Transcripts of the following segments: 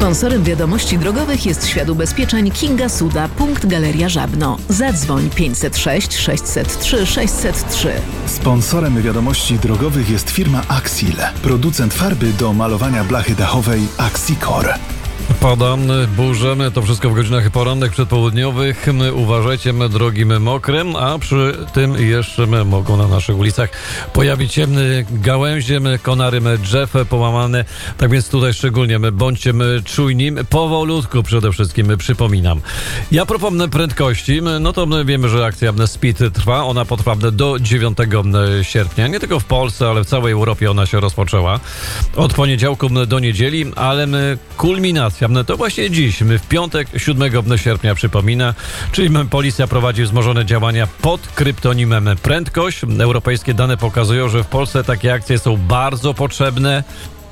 Sponsorem wiadomości drogowych jest Świat Ubezpieczeń Kinga Suda, punkt Galeria Żabno. Zadzwoń 506 603 603. Sponsorem wiadomości drogowych jest firma Axil, producent farby do malowania blachy dachowej Axicor. Pada, burze, to wszystko w godzinach porannych, przedpołudniowych. Uważajcie, drogi mokre, a przy tym jeszcze mogą na naszych ulicach pojawić się gałęzie, konary drzew połamane. Tak więc tutaj szczególnie bądźcie czujni, powolutku przede wszystkim, przypominam. Ja propos prędkości, no to wiemy, że akcja Speed trwa. Ona potrwa do 9 sierpnia. Nie tylko w Polsce, ale w całej Europie ona się rozpoczęła. Od poniedziałku do niedzieli, ale kulminacja to właśnie dziś, w piątek 7 sierpnia, przypomina, czyli policja prowadzi wzmożone działania pod kryptonimem Prędkość. Europejskie dane pokazują, że w Polsce takie akcje są bardzo potrzebne,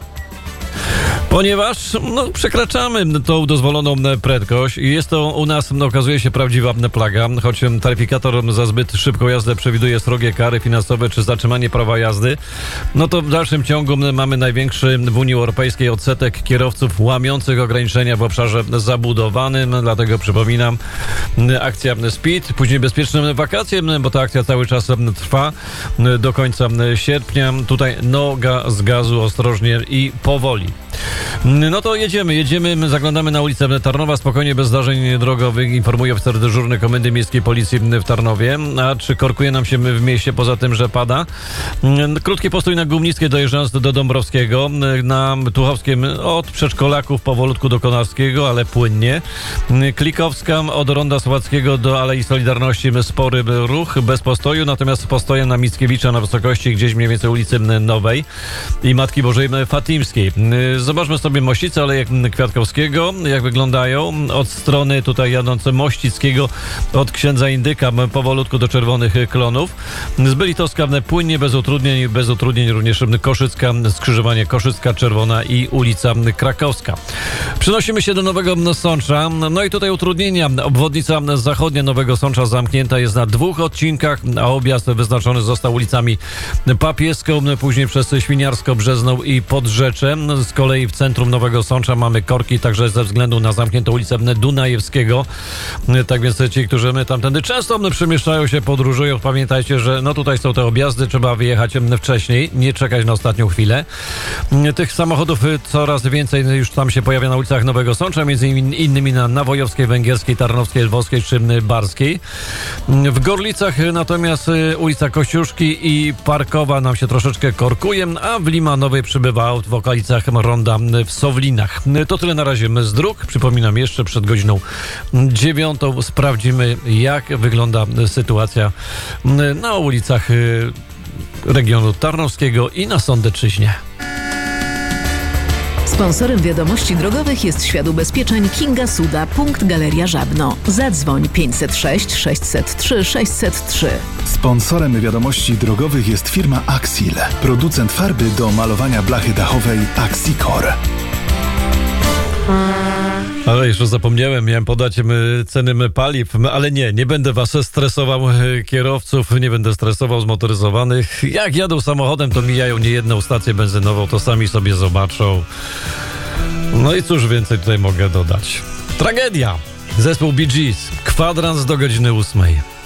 ponieważ przekraczamy tą dozwoloną prędkość i jest to u nas, okazuje się, prawdziwa plaga. Choć taryfikator za zbyt szybką jazdę przewiduje srogie kary finansowe czy zatrzymanie prawa jazdy, to w dalszym ciągu mamy największy w Unii Europejskiej odsetek kierowców łamiących ograniczenia w obszarze zabudowanym. Dlatego przypominam, akcja Speed, później bezpieczne wakacje, bo ta akcja cały czas trwa do końca sierpnia. Tutaj noga z gazu, ostrożnie i powoli. No to jedziemy, zaglądamy na ulicę Tarnowa, spokojnie, bez zdarzeń drogowych, informuje oficer dyżurny Komendy Miejskiej Policji w Tarnowie. A czy korkuje nam się w mieście poza tym, że pada? Krótki postój na Gumnickiej, dojeżdżając do Dąbrowskiego, na Tuchowskiem od Przedszkolaków powolutku do Konarskiego, ale płynnie. Klikowska od Ronda Słowackiego do Alei Solidarności, spory ruch, bez postoju, natomiast z postojem na Mickiewicza na wysokości gdzieś mniej więcej ulicy Nowej i Matki Bożej Fatimskiej. Zobaczmy sobie Mościce, Aleje Kwiatkowskiego, jak wyglądają. Od strony tutaj jadące Mościckiego, od Księdza Indyka powolutku do Czerwonych Klonów. Z Bylitowska płynnie, bez utrudnień również Koszycka, skrzyżowanie Koszycka, Czerwona i ulica Krakowska. Przenosimy się do Nowego Sącza. No i tutaj utrudnienia. Obwodnica zachodnia Nowego Sącza zamknięta jest na 2 odcinkach, a objazd wyznaczony został ulicami Papieską, później przez Świniarsko-Brzezną i Podrzecze. Z kolei w centrum Nowego Sącza mamy korki także ze względu na zamkniętą ulicę Dunajewskiego. Tak więc ci, którzy tamtędy często przemieszczają się, podróżują, pamiętajcie, że tutaj są te objazdy, trzeba wyjechać wcześniej, nie czekać na ostatnią chwilę. Tych samochodów coraz więcej już tam się pojawia na ulicach Nowego Sącza, między innymi na Nawojowskiej, Węgierskiej, Tarnowskiej, Lwowskiej czy Barskiej. W Gorlicach natomiast ulica Kościuszki i Parkowa nam się troszeczkę korkuje, a w Limanowej przybywa aut w okolicach Ronda w Sowlinach. To tyle na razie z dróg. Przypominam, jeszcze przed godziną 9 sprawdzimy, jak wygląda sytuacja na ulicach regionu tarnowskiego i na Sądecczyźnie. Sponsorem wiadomości drogowych jest Świat Ubezpieczeń Kinga Suda, punkt Galeria Żabno. Zadzwoń 506 603 603. Sponsorem wiadomości drogowych jest firma Axil, producent farby do malowania blachy dachowej Axicor. Ale jeszcze zapomniałem, miałem podać ceny paliw, ale nie będę was stresował, kierowców, nie będę stresował zmotoryzowanych. Jak jadą samochodem, to mijają niejedną stację benzynową, to sami sobie zobaczą. No i cóż więcej tutaj mogę dodać. Tragedia! Zespół Bee Gees, kwadrans do godziny 8.